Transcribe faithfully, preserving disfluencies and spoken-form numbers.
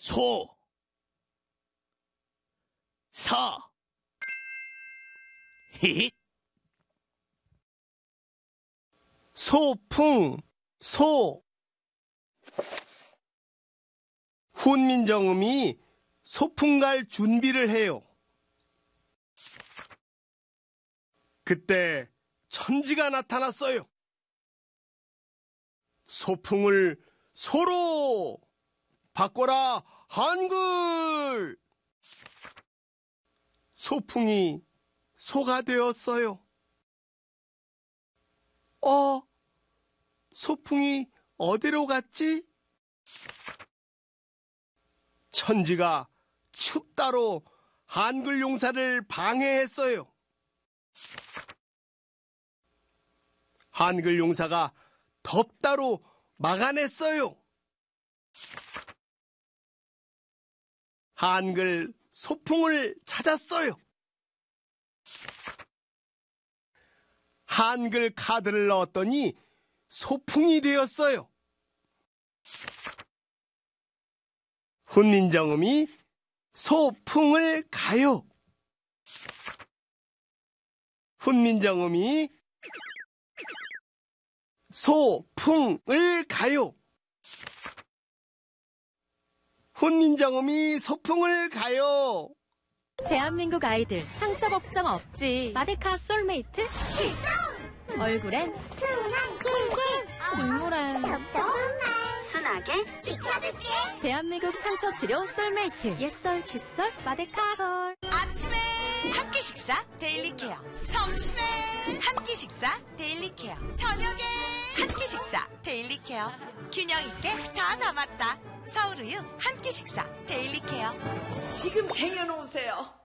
소, 사, 힛. 소풍, 소. 훈민정음이 소풍 갈 준비를 해요. 그때 천지가 나타났어요. 소풍을 소로 바꿔라 한글. 소풍이 소가 되었어요. 어? 소풍이 어디로 갔지? 천지가 춥다로 한글 용사를 방해했어요. 한글 용사가 덥다로 막아냈어요. 한글 소풍을 찾았어요. 한글 카드를 넣었더니 소풍이 되었어요. 훈민정음이 소풍을 가요. 훈민정음이 소풍을 가요. 훈민정음이 소풍을 가요. 대한민국 아이들 상처 걱정 없지. 마데카 솔메이트 출동! 얼굴엔 순한 킬킬 중물엔 톡톡한 말 순하게 지켜줄게. 대한민국 상처 치료 솔메이트 옛설 칫솔 마데카 솔. 아침에 한 끼 식사 데일리 케어, 점심에 한 끼 식사 데일리 케어, 저녁에 한 끼 식사 데일리 케어. 균형 있게 다 담았다. 서울우유 한 끼 식사 데일리 케어. 지금 쟁여놓으세요.